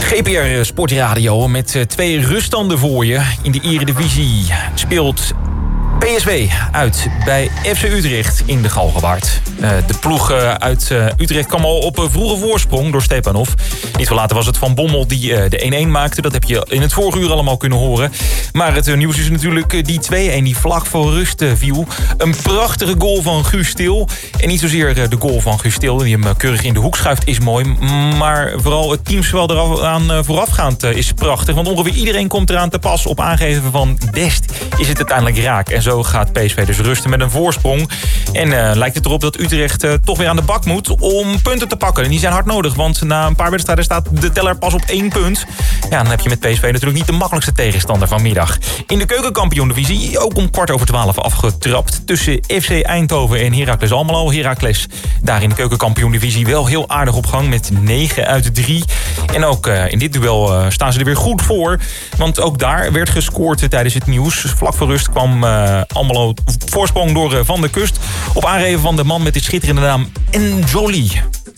GPR Sportradio met 2 ruststanden voor je. In de Eredivisie speelt PSV uit bij FC Utrecht in de Galgenwaard. De ploeg uit Utrecht kwam al op vroege voorsprong door Stepanov. Niet veel later was het Van Bommel die de 1-1 maakte. Dat heb je in het vorige uur allemaal kunnen horen. Maar het nieuws is natuurlijk die 2-1 die vlak voor rust viel. Een prachtige goal van Guus Til. En niet zozeer de goal van Guus Til die hem keurig in de hoek schuift is mooi. Maar vooral het teamspel eraan voorafgaand is prachtig. Want ongeveer iedereen komt eraan te pas. Op aangeven van Dest is het uiteindelijk raak. En zo gaat PSV dus rusten met een voorsprong. En lijkt het erop dat Utrecht toch weer aan de bak moet om punten te pakken. En die zijn hard nodig, want na een paar wedstrijden staat de teller pas op 1 punt. Ja, dan heb je met PSV natuurlijk niet de makkelijkste tegenstander vanmiddag. In de keukenkampioen-divisie ook om 11:15 afgetrapt tussen FC Eindhoven en Heracles Almelo. Heracles daar in de keukenkampioen-divisie wel heel aardig op gang met 9-3. En ook in dit duel staan ze er weer goed voor. Want ook daar werd gescoord tijdens het nieuws. Vlak voor rust kwam Almelo voorsprong door Van der Kust. Op aangeven van de man met de schitterende naam N'Joli.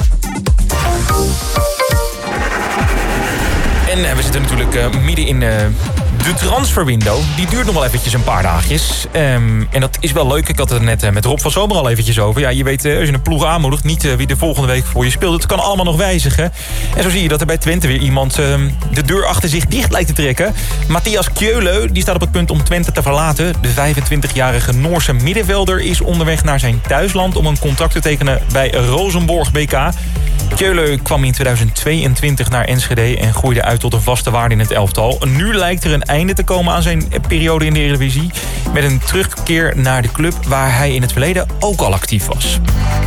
En we zitten natuurlijk midden in de transferwindow. Die duurt nog wel eventjes een paar dagjes. En dat is wel leuk. Ik had het net met Rob van Zomer al eventjes over. Ja, je weet, als je een ploeg aanmoedigt, niet wie de volgende week voor je speelt. Het kan allemaal nog wijzigen. En zo zie je dat er bij Twente weer iemand de deur achter zich dicht lijkt te trekken. Matthias Kjöle, die staat op het punt om Twente te verlaten. De 25-jarige Noorse middenvelder is onderweg naar zijn thuisland om een contract te tekenen bij Rosenborg BK. Kjöle kwam in 2022 naar Enschede en groeide uit tot een vaste waarde in het elftal. Nu lijkt er een einde te komen aan zijn periode in de Eredivisie met een terugkeer naar de club waar hij in het verleden ook al actief was.